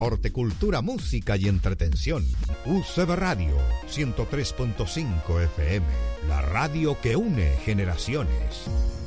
Horticultura, música y entretención. UCB Radio 103.5 FM, la radio que une generaciones.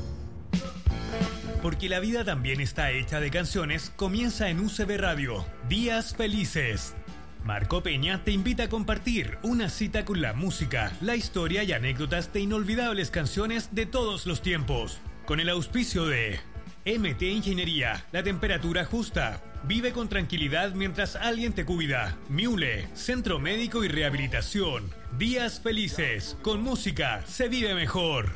Porque la vida también está hecha de canciones, comienza en UCB Radio, Días Felices. Marco Peña te invita a compartir una cita con la música, la historia y anécdotas de inolvidables canciones de todos los tiempos. Con el auspicio de MT Ingeniería, la temperatura justa. Vive con tranquilidad mientras alguien te cuida. Miule, Centro Médico y Rehabilitación. Días Felices. Con música se vive mejor.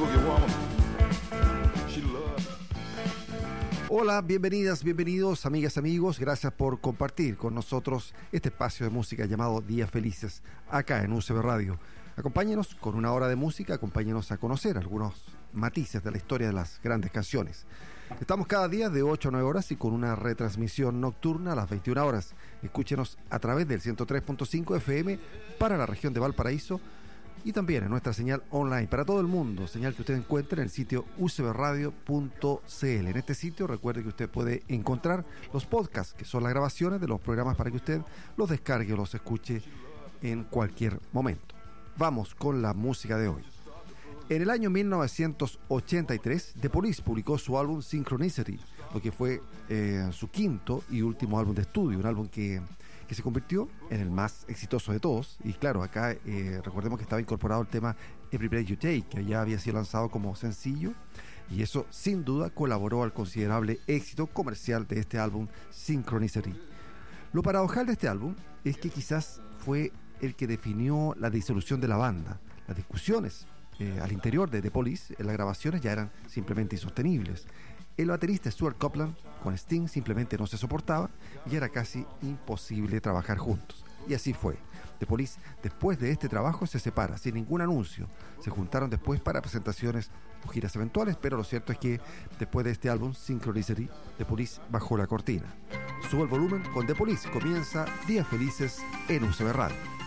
Hola, bienvenidas, bienvenidos, amigas, amigos. Gracias por compartir con nosotros este espacio de música llamado Días Felices, acá en UCB Radio. Acompáñenos con una hora de música, acompáñenos a conocer algunos matices de la historia de las grandes canciones. Estamos cada día de 8 a 9 horas y con una retransmisión nocturna a las 21 horas. Escúchenos a través del 103.5 FM para la región de Valparaíso y también en nuestra señal online para todo el mundo, señal que usted encuentra en el sitio ucbradio.cl. En este sitio recuerde que usted puede encontrar los podcasts, que son las grabaciones de los programas para que usted los descargue o los escuche en cualquier momento. Vamos con la música de hoy. En el año 1983, The Police publicó su álbum Synchronicity, lo que fue su quinto y último álbum de estudio, un álbum que se convirtió en el más exitoso de todos. Y claro, acá recordemos que estaba incorporado el tema Every Breath You Take, que ya había sido lanzado como sencillo, y eso sin duda colaboró al considerable éxito comercial de este álbum Synchronicity. Lo paradojal de este álbum es que quizás fue el que definió la disolución de la banda. Las discusiones al interior de The Police en las grabaciones ya eran simplemente insostenibles. El baterista Stuart Copeland con Sting simplemente no se soportaba y era casi imposible trabajar juntos. Y así fue. The Police, después de este trabajo, se separa sin ningún anuncio. Se juntaron después para presentaciones o giras eventuales, pero lo cierto es que después de este álbum Synchronicity, The Police bajó la cortina. Sube el volumen con The Police. Comienza Días Felices en UCB Radio.